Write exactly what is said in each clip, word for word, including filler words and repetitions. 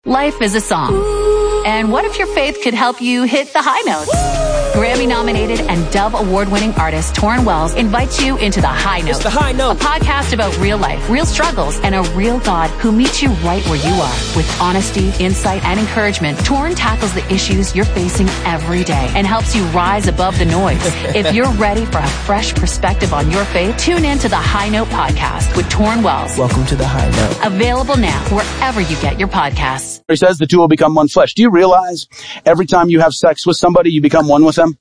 Life is a song. And what if your faith could help you hit the high notes? Grammy-nominated and Dove Award-winning artist Torrin Wells invites you into The High Note. It's The High Note. A podcast about real life, real struggles, and a real God who meets you right where you are. With honesty, insight, and encouragement, Torrin tackles the issues you're facing every day and helps you rise above the noise. If you're ready for a fresh perspective on your faith, tune in to The High Note podcast with Torrin Wells. Welcome to The High Note. Available now wherever you get your podcasts. He says the two will become one flesh. Do you realize every time you have sex with somebody, you become one with them?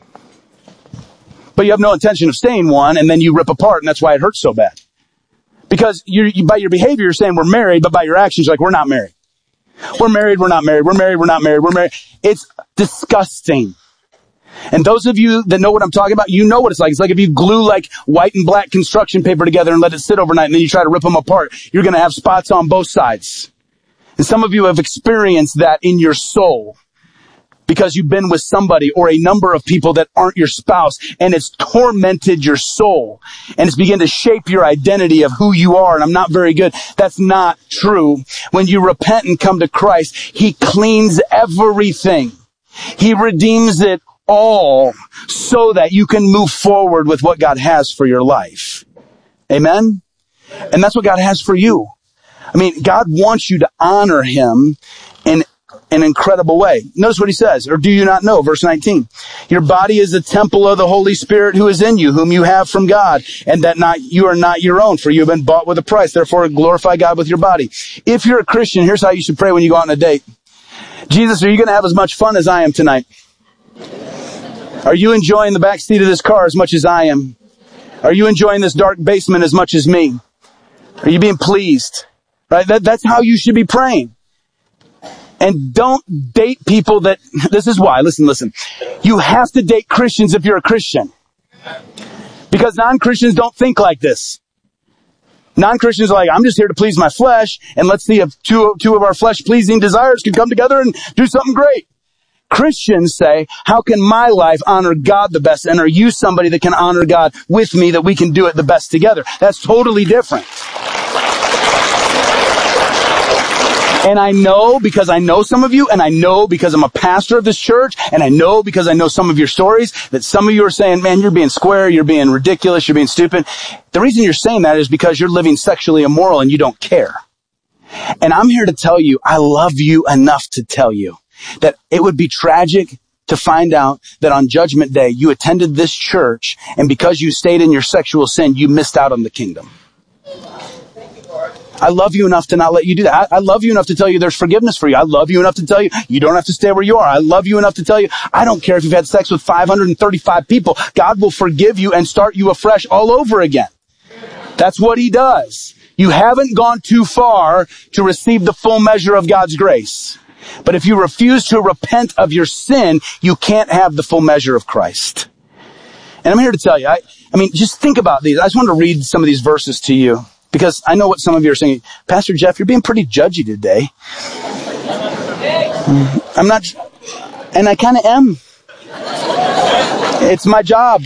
But you have no intention of staying one, and then you rip apart, and that's why it hurts so bad. Because you're, you, by your behavior, you're saying we're married, but by your actions, you're like, we're not married. We're married, we're not married. We're married, we're not married. We're married. It's disgusting. And those of you that know what I'm talking about, you know what it's like. It's like if you glue like white and black construction paper together and let it sit overnight, and then you try to rip them apart, you're going to have spots on both sides. And some of you have experienced that in your soul because you've been with somebody or a number of people that aren't your spouse, and it's tormented your soul, and it's begun to shape your identity of who you are. And I'm not very good. That's not true. When you repent and come to Christ, He cleans everything. He redeems it all so that you can move forward with what God has for your life. Amen? And that's what God has for you. I mean, God wants you to honor Him in an incredible way. Notice what He says, or do you not know? Verse nineteen. Your body is a temple of the Holy Spirit who is in you, whom you have from God, and that not you are not your own, for you have been bought with a price. Therefore, glorify God with your body. If you're a Christian, here's how you should pray when you go out on a date. Jesus, are you going to have as much fun as I am tonight? Are you enjoying the back seat of this car as much as I am? Are you enjoying this dark basement as much as me? Are you being pleased? Right? That, that's how you should be praying. And don't date people that, this is why, listen, listen. You have to date Christians if you're a Christian. Because non-Christians don't think like this. Non-Christians are like, I'm just here to please my flesh, and let's see if two, two of our flesh-pleasing desires can come together and do something great. Christians say, how can my life honor God the best? And are you somebody that can honor God with me, that we can do it the best together? That's totally different. And I know because I know some of you, and I know because I'm a pastor of this church, and I know because I know some of your stories, that some of you are saying, man, you're being square, you're being ridiculous, you're being stupid. The reason you're saying that is because you're living sexually immoral and you don't care. And I'm here to tell you, I love you enough to tell you that it would be tragic to find out that on Judgment Day you attended this church, and because you stayed in your sexual sin, you missed out on the kingdom. I love you enough to not let you do that. I, I love you enough to tell you there's forgiveness for you. I love you enough to tell you you don't have to stay where you are. I love you enough to tell you I don't care if you've had sex with five hundred thirty-five people. God will forgive you and start you afresh all over again. That's what He does. You haven't gone too far to receive the full measure of God's grace. But if you refuse to repent of your sin, you can't have the full measure of Christ. And I'm here to tell you, I, I mean, just think about these. I just want to read some of these verses to you, because I know what some of you are saying. Pastor Jeff, you're being pretty judgy today. I'm not, and I kind of am. It's my job.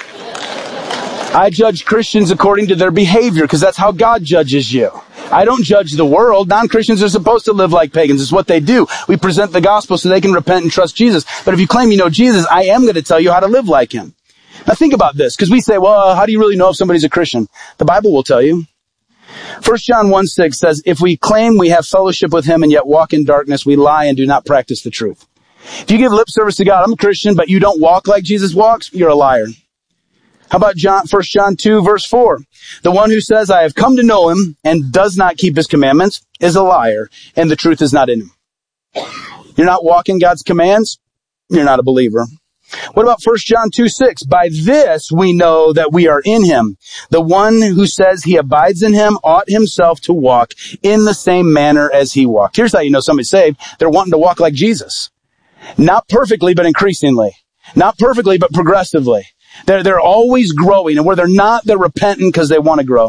I judge Christians according to their behavior, because that's how God judges you. I don't judge the world. Non-Christians are supposed to live like pagans. It's what they do. We present the gospel so they can repent and trust Jesus. But if you claim you know Jesus, I am going to tell you how to live like Him. Now think about this, because we say, well, how do you really know if somebody's a Christian? The Bible will tell you. First John one six says, if we claim we have fellowship with Him and yet walk in darkness, we lie and do not practice the truth. If you give lip service to God, I'm a Christian, but you don't walk like Jesus walks, you're a liar. How about John, First John two, verse four? The one who says, I have come to know Him and does not keep His commandments is a liar, and the truth is not in him. You're not walking God's commands, you're not a believer. What about First John two six? By this we know that we are in Him. The one who says he abides in Him ought himself to walk in the same manner as He walked. Here's how you know somebody's saved. They're wanting to walk like Jesus. Not perfectly, but increasingly. Not perfectly, but progressively. They're, they're always growing, and where they're not, they're repentant because they want to grow.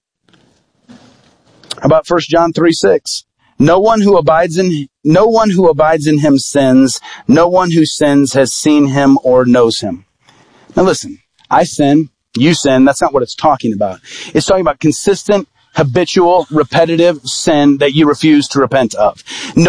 How about First John three six? No one who abides in, no one who abides in Him sins. No one who sins has seen Him or knows Him. Now listen, I sin, you sin. That's not what it's talking about. It's talking about consistent, habitual, repetitive sin that you refuse to repent of. No